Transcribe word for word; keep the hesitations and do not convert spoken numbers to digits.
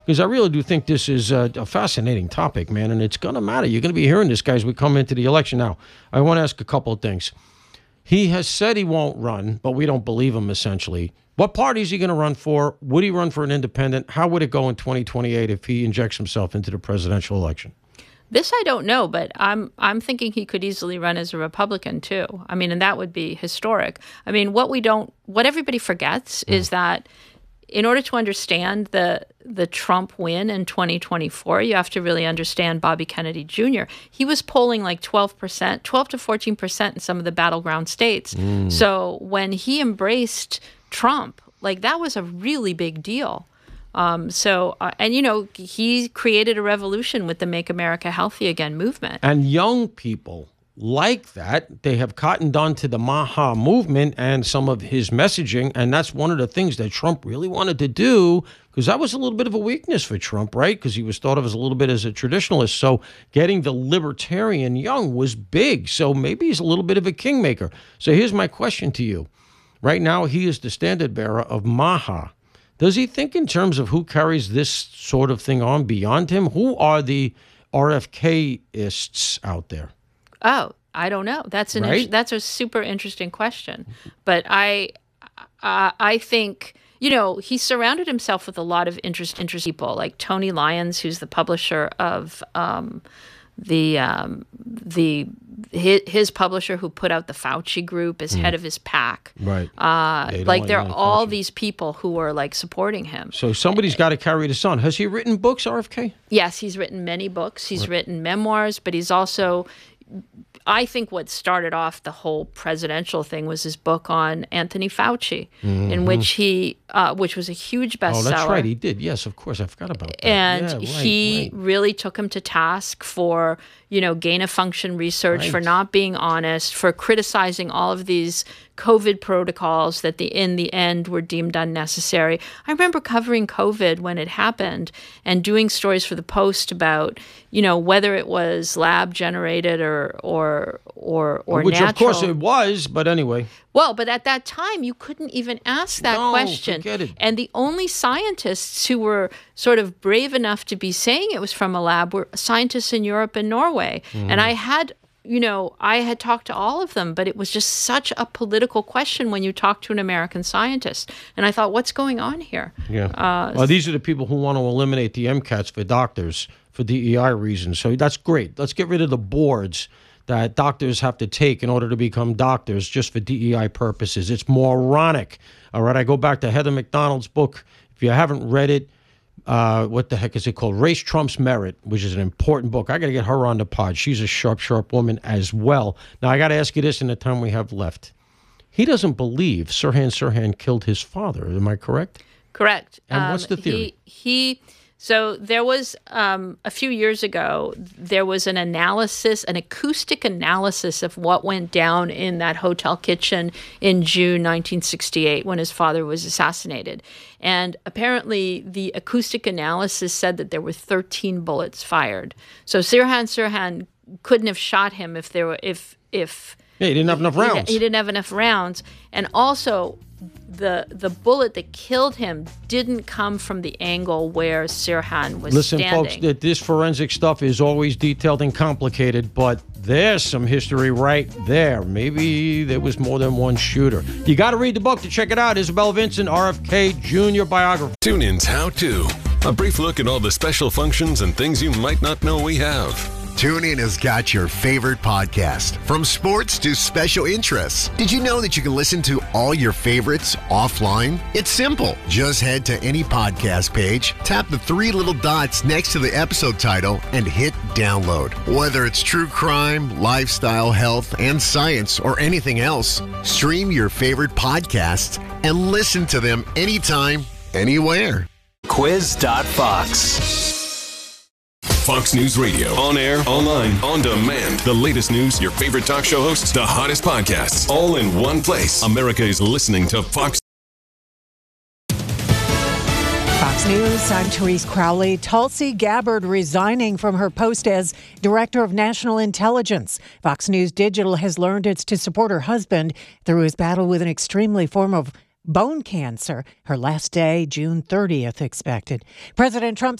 Because I really do think this is a, a fascinating topic, man, and it's going to matter. You're going to be hearing this, guys, as we come into the election. Now, I want to ask a couple of things. He has said he won't run, but we don't believe him, essentially. What party is he going to run for? Would he run for an independent? How would it go in twenty twenty-eight if he injects himself into the presidential election? This I don't know, but I'm I'm thinking he could easily run as a Republican too. I mean, and that would be historic. I mean, what we don't, what everybody forgets mm. is that in order to understand the the Trump win in twenty twenty-four, you have to really understand Bobby Kennedy Junior He was polling like twelve percent, twelve to fourteen percent in some of the battleground states. Mm. So when he embraced Trump, like that was a really big deal. Um, so, uh, and you know, he created a revolution with the Make America Healthy Again movement. And young people like that, they have cottoned on to the Maha movement and some of his messaging. And that's one of the things that Trump really wanted to do, because that was a little bit of a weakness for Trump, right? Because he was thought of as a little bit as a traditionalist. So getting the libertarian young was big. So maybe he's a little bit of a kingmaker. So here's my question to you. Right now, he is the standard bearer of Maha. Does he think in terms of who carries this sort of thing on beyond him? Who are the R F K-ists out there? Oh, I don't know. That's an right? in- that's a super interesting question. But I, uh, I think, you know, he surrounded himself with a lot of interest, interest people, like Tony Lyons, who's the publisher of um, the um, the his, his publisher who put out the Fauci group is mm. head of his PAC. Right. Uh, like there are all Fauci. These people who are like supporting him. So somebody's got to carry this on. Has he written books, R F K? Yes, he's written many books. He's right. written memoirs, but he's also, I think what started off the whole presidential thing was his book on Anthony Fauci, mm-hmm. in which he, uh, which was a huge bestseller. Oh, that's right. He did. Yes, of course. I forgot about that. And yeah, right, he right. really took him to task for, you know, gain of function research, right. for not being honest, for criticizing all of these COVID protocols that the in the end were deemed unnecessary. I remember covering COVID when it happened and doing stories for the Post about, you know, whether it was lab generated or or or or Which natural. of course it was, but anyway. Well, but at that time, you couldn't even ask that no, question. Forget it. And the only scientists who were sort of brave enough to be saying it was from a lab were scientists in Europe and Norway. Mm. And I had, you know, I had talked to all of them, but it was just such a political question when you talk to an American scientist. And I thought, what's going on here? Yeah. Uh, well, these are the people who want to eliminate the MCATs for doctors for D E I reasons. So that's great. Let's get rid of the boards that doctors have to take in order to become doctors just for D E I purposes. It's moronic. All right, I go back to Heather McDonald's book. If you haven't read it, uh, what the heck is it called? Race Trumps Merit, which is an important book. I got to get her on the pod. She's a sharp, sharp woman as well. Now, I got to ask you this in the time we have left. He doesn't believe Sirhan Sirhan killed his father. Am I correct? Correct. And um, what's the theory? He... he So there was, um, a few years ago, there was an analysis, an acoustic analysis of what went down in that hotel kitchen in June nineteen sixty-eight when his father was assassinated. And apparently the acoustic analysis said that there were thirteen bullets fired. So Sirhan Sirhan couldn't have shot him if there were, if, if... Yeah, he didn't have enough rounds. He, he didn't have enough rounds. And also... The the bullet that killed him didn't come from the angle where Sirhan was Listen, standing. folks, that this forensic stuff is always detailed and complicated, but there's some history right there. Maybe there was more than one shooter. You got to read the book to check it out. Isabel Vincent, R F K Junior biography. TuneIn's How To. A brief look at all the special functions and things you might not know we have. TuneIn has got your favorite podcast, from sports to special interests. Did you know that you can listen to all your favorites offline? It's simple. Just head to any podcast page, tap the three little dots next to the episode title, and hit download. Whether it's true crime, lifestyle, health, and science, or anything else, stream your favorite podcasts and listen to them anytime, anywhere. Quiz dot fox. Fox News Radio. On air, online, on demand. The latest news, your favorite talk show hosts, the hottest podcasts, all in one place. America is listening to Fox. Fox News, I'm Therese Crowley. Tulsi Gabbard resigning from her post as Director of National Intelligence. Fox News Digital has learned it's to support her husband through his battle with an extremely form of bone cancer. Her last day, June thirtieth, expected. President Trump